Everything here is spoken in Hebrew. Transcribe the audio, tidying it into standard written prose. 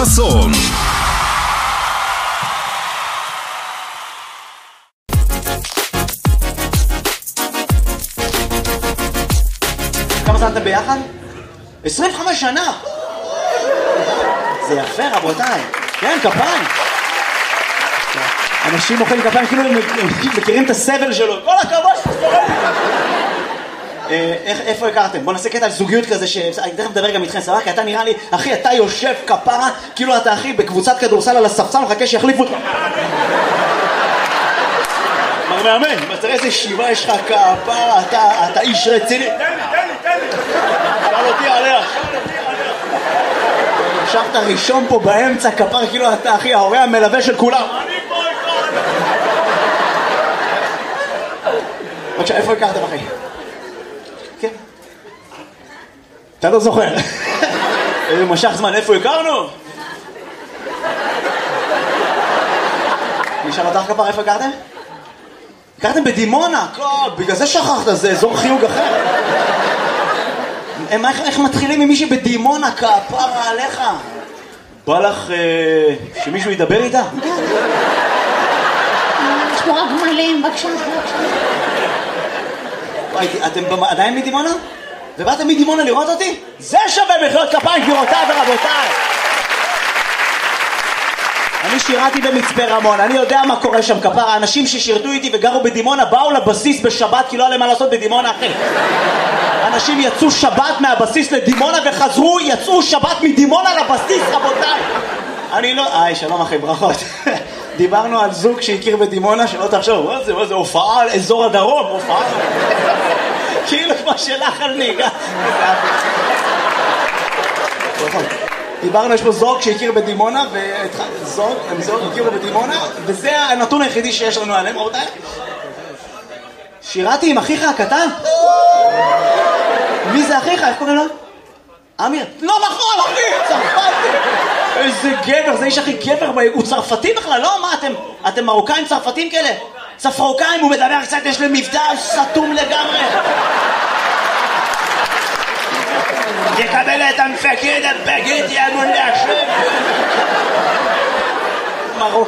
חסון. כמה זמן אתם ביחד? 25 שנה! זה יפה רבותיי. כן, כפיים. אנשים מוחאים כפיים כאילו הם מכירים את הסבל שלו. כל הכבוד שתסתובב. איפה הכרתם? בוא נעשה קטע על זוגיות כזה אני תכף מדבר גם איתכם, סבבה? כי אתה נראה לי, אחי, אתה יושב כפרה כאילו אתה אחי בקבוצת כדורסל על הספסל מחכה שיחליפו אותך. מר מאמן, תראה איזה שיבה יש לך כפרה, אתה איש רציני. תן לי. שאל אותי עליה. ישבת ראשון פה באמצע כפר כאילו אתה אחי ההורה המלווה של כולם. אני פה איתו. בבקשה, איפה הכרתם אחי? כן. אתה לא זוכר. איזה משך זמן, איפה הכרנו? נשאל אותך כפר, איפה הכרתם? הכרתם בדימונה, בגלל זה שכחת, זה אזור חיוג אחר. איך מתחילים עם מישהי בדימונה כפרה עליך? בא לך שמישהו ידבר איתה? יש פה רק גמלים, בבקשה. אתם עדיין מדימונה? ובאתם מדימונה לראות אותי? זה שווה מחיאות כפיים גבירותיי ורבותיי. אני שירתי במצפה רמון, אני יודע מה קורה שם כפרה. האנשים ששירתו איתי וגרו בדימונה באו לבסיס בשבת כי לא היה להם מה לעשות בדימונה אחי. אנשים יצאו שבת מהבסיס לדימונה וחזרו, יצאו שבת מדימונה לבסיס רבותיי. אני לא... שלום אחי, ברכות. דיברנו על זוג שהכיר בדימונה, שלא תחשוב, מה זה הופעה על אזור הדרום, הופעה כאילו כמו שלך על נהיגה. דיברנו, יש פה זוג שהכיר בדימונה, הם זוג הכירו בדימונה, וזה הנתון היחידי שיש לנו עליהם, רבותיי. שירתי עם אחיך הקטן? מי זה אחיך? איך קוראים לו? אמיר. לא נכון אחי, צרפתי. איזה גבר, זה איש הכי גבר, הוא צרפתי בכלל, לא? מה אתם מרוקאים צרפתים כאלה? צפרוקאים, הוא מדבר קצת, יש להם מבטא סתום לגמרי. יקבל את המפקד, הבגד, יאמון להשם.